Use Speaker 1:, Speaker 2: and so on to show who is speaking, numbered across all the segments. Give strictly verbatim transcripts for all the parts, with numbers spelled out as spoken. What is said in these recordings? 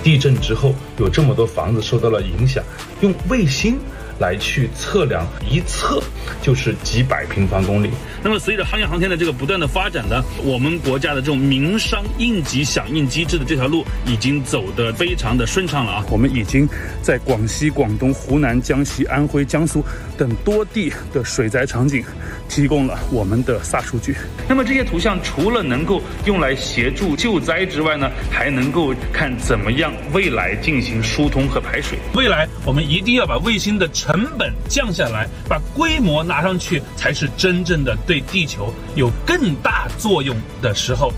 Speaker 1: 地震之后有这么多房子受到了影响，用卫星来去测量，一测就是几百平方公里。那么随着商业航天的这个不断的发展呢，我们国家的这种民商应急响应机制的这条路已经走得非常的顺畅了啊！我们已经在广西、广东、湖南、江西、安徽、江苏等多地的水灾场景提供了我们的 S A 数据。那么这些图像除了能够用来协助救灾之外呢，还能够看怎么样未来进行疏通和排水。未来我们一定要把卫星的成本降下来，把规模拿上去，才是真正的对地球有更大作用的时候。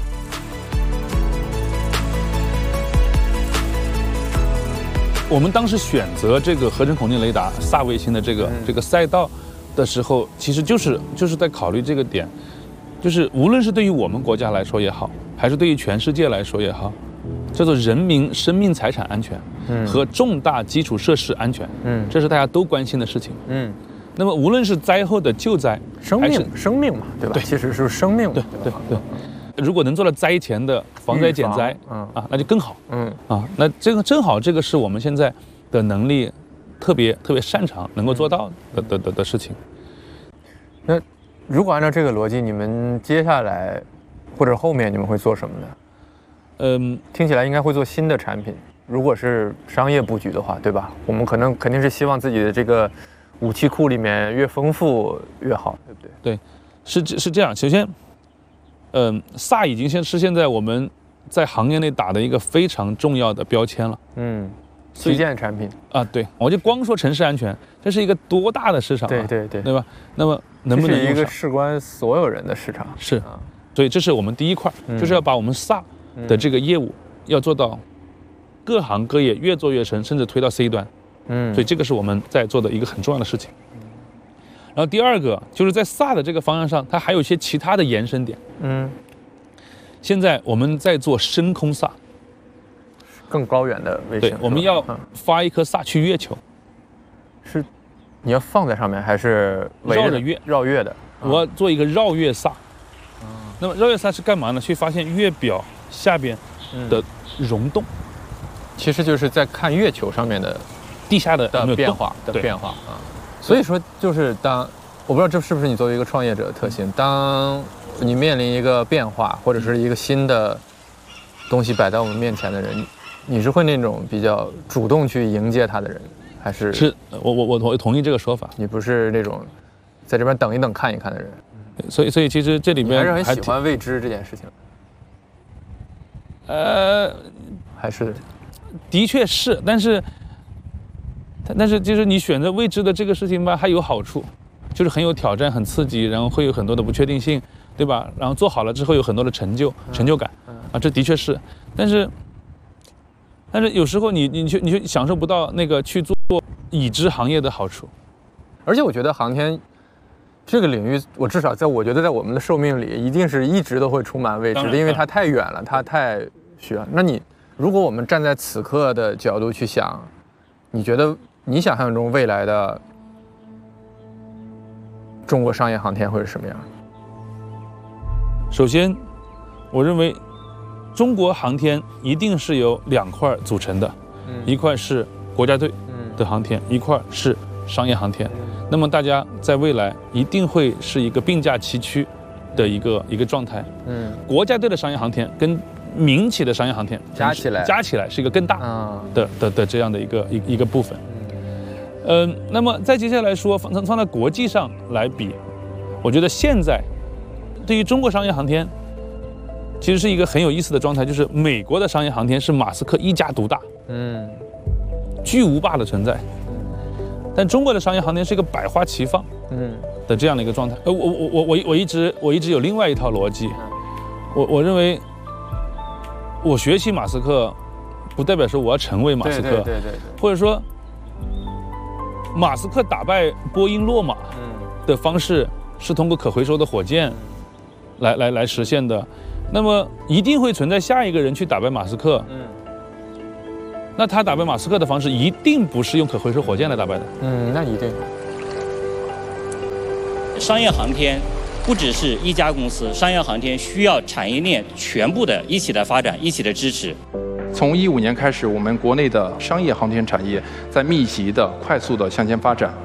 Speaker 1: 我们当时选择这个合成孔径雷达 S A 卫星的这个、嗯、这个赛道的时候，其实就是就是在考虑这个点，就是无论是对于我们国家来说也好，还是对于全世界来说也好，叫做人民生命财产安全和重大基础设施安全，嗯，这是大家都关心的事情，嗯。那么无论是灾后的救灾，
Speaker 2: 生命生命嘛，对吧？对，其实是生命嘛，
Speaker 1: 对对 对, 对。如果能做到灾前的防灾减灾，嗯啊，那就更好，嗯啊，那这个正好，这个是我们现在的能力特别特别擅长能够做到的的的的事情。
Speaker 2: 那如果按照这个逻辑，你们接下来或者后面你们会做什么呢？嗯，听起来应该会做新的产品。如果是商业布局的话，对吧？我们可能肯定是希望自己的这个武器库里面越丰富越好，对不对？
Speaker 1: 对，是是这样。首先，嗯 ，S A 已经现是现在我们在行业内打的一个非常重要的标签了。
Speaker 2: 嗯，推荐产品
Speaker 1: 啊，对，我就光说城市安全，这是一个多大的市场、啊？
Speaker 2: 对对对，
Speaker 1: 对吧？那么能不能
Speaker 2: 这是一个事关所有人的市场？
Speaker 1: 是，啊、所以这是我们第一块，嗯、就是要把我们 S A 的这个业务要做到各行各业越做越深，甚至推到 C 端。嗯，所以这个是我们在做的一个很重要的事情。然后第二个就是在 S A 的这个方向上，它还有一些其他的延伸点。嗯，现在我们在做深空 S A，
Speaker 2: 更高远的卫星。
Speaker 1: 对，我们要发一颗 S A 去月球。
Speaker 2: 是，你要放在上面还是
Speaker 1: 绕着月？
Speaker 2: 绕月的。
Speaker 1: 我要做一个绕月 S A。嗯，那么绕月 S A 是干嘛呢？去发现月表下边的溶洞。嗯，
Speaker 2: 其实就是在看月球上面的
Speaker 1: 地下的
Speaker 2: 的变化的变化啊。所以说，就是当我不知道这是不是你作为一个创业者的特性，当你面临一个变化或者是一个新的东西摆在我们面前的人，你是会那种比较主动去迎接它的人，还是？
Speaker 1: 是我我我我同意这个说法。
Speaker 2: 你不是那种在这边等一等看一看的人。
Speaker 1: 所以所以其实这里面
Speaker 2: 还是很喜欢未知这件事情。呃，还是。
Speaker 1: 的确是，但是，但是就是你选择未知的这个事情吧，还有好处，就是很有挑战，很刺激，然后会有很多的不确定性，对吧？然后做好了之后有很多的成就、成就感，啊，这的确是。但是，但是有时候你你去你去享受不到那个去做已知行业的好处。
Speaker 2: 而且我觉得航天这个领域，我至少在我觉得在我们的寿命里，一定是一直都会充满未知的，因为它太远了，它太需要。那你。如果我们站在此刻的角度去想，你觉得你想象中未来的中国商业航天会是什么样？
Speaker 1: 首先，我认为中国航天一定是由两块组成的，嗯、一块是国家队的航天，嗯、一块是商业航天。嗯、那么大家在未来一定会是一个并驾齐驱的一个一个状态。嗯，国家队的商业航天跟民企的商业航天
Speaker 2: 加起来，
Speaker 1: 加起来是一个更大的、嗯、的的这样的一个一一个部分。嗯、呃，那么再接下来说，放放在国际上来比，我觉得现在对于中国商业航天，其实是一个很有意思的状态，就是美国的商业航天是马斯克一家独大，嗯，巨无霸的存在。但中国的商业航天是一个百花齐放，嗯的这样的一个状态。呃，我我我我我一直我一直有另外一套逻辑，我我认为。我学习马斯克，不代表说我要成为马斯克，
Speaker 2: 对对对 对, 对，
Speaker 1: 或者说，马斯克打败波音洛马的方式是通过可回收的火箭来来来实现的，那么一定会存在下一个人去打败马斯克，嗯，那他打败马斯克的方式一定不是用可回收火箭来打败的，
Speaker 2: 嗯，那一定。
Speaker 3: 商业航天。不只是一家公司，商业航天需要产业链全部的一起的发展，一起的支持。
Speaker 4: 从一五年开始，我们国内的商业航天产业在密集的、快速的向前发展。